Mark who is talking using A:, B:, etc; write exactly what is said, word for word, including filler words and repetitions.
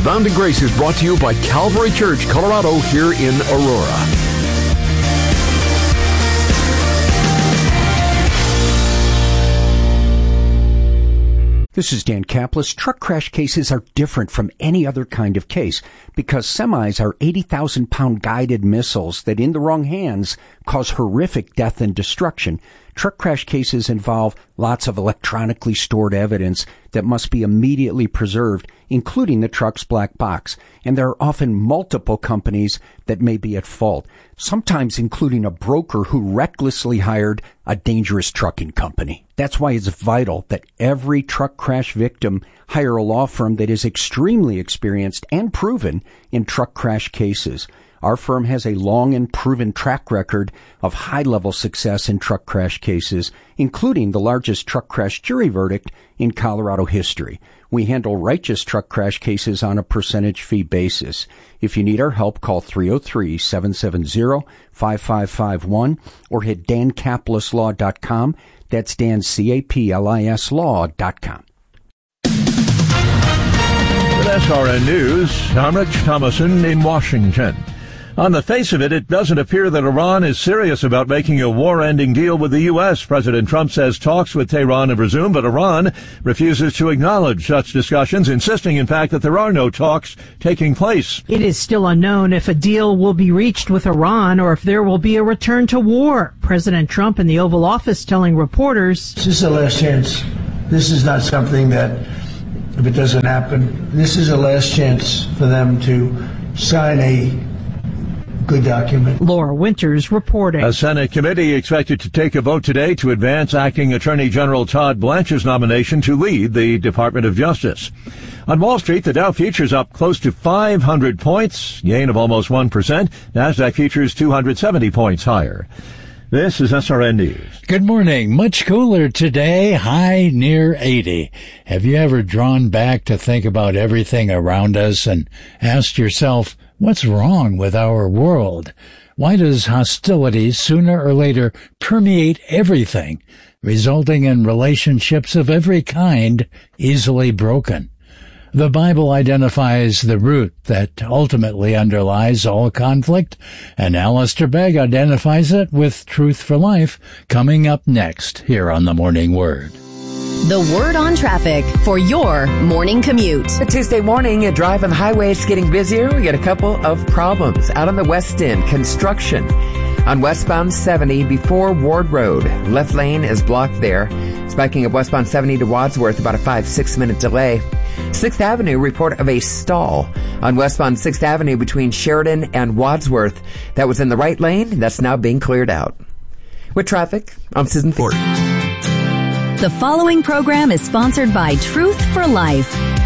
A: Abounding Grace is brought to you by Calvary Church, Colorado, here in Aurora.
B: This is Dan Kaplis. Truck crash cases are different from any other kind of case because semis are eighty thousand pound guided missiles that in the wrong hands cause horrific death and destruction. Truck crash cases involve lots of electronically stored evidence that must be immediately preserved, including the truck's black box. And there are often multiple companies that may be at fault, sometimes including a broker who recklessly hired a dangerous trucking company. That's why it's vital that every truck crash victim hire a law firm that is extremely experienced and proven in truck crash cases. Our firm has a long and proven track record of high-level success in truck crash cases, including the largest truck crash jury verdict in Colorado history. We handle righteous truck crash cases on a percentage fee basis. If you need our help, call three oh three, seven seven zero, five five five one or hit dan kaplis law dot com. That's Dan, C A P L I S law dot com.
C: With S R N News, I'm Rich Thomason in Washington. On the face of it, it doesn't appear that Iran is serious about making a war-ending deal with the U S. President Trump says talks with Tehran have resumed, but Iran refuses to acknowledge such discussions, insisting, in fact, that there are no talks taking place.
D: It is still unknown if a deal will be reached with Iran or if there will be a return to war. President Trump in the Oval Office telling reporters,
E: "This is the last chance. This is not something that, if it doesn't happen, this is a last chance for them to sign a good document."
D: Laura Winters reporting.
C: A Senate committee expected to take a vote today to advance Acting Attorney General Todd Blanche's nomination to lead the Department of Justice. On Wall Street, the Dow futures up close to five hundred points, gain of almost one percent. NASDAQ futures two hundred seventy points higher. This is S R N News.
F: Good morning. Much cooler today, high near eighty. Have you ever drawn back to think about everything around us and asked yourself, what's wrong with our world? Why does hostility sooner or later permeate everything, resulting in relationships of every kind easily broken? The Bible identifies the root that ultimately underlies all conflict, and Alistair Begg identifies it with Truth for Life, coming up next here on The Morning Word.
G: The Word on Traffic for your morning commute.
H: Tuesday morning, a drive on the highway is getting busier. We got a couple of problems. Out on the west end, construction on westbound seventy before Ward Road. Left lane is blocked there. Spiking up westbound seventy to Wadsworth, about a five, six minute delay. sixth Avenue, report of a stall on westbound sixth Avenue between Sheridan and Wadsworth. That was in the right lane. That's now being cleared out. With traffic, I'm Susan Ford.
G: The following program is sponsored by Truth for Life.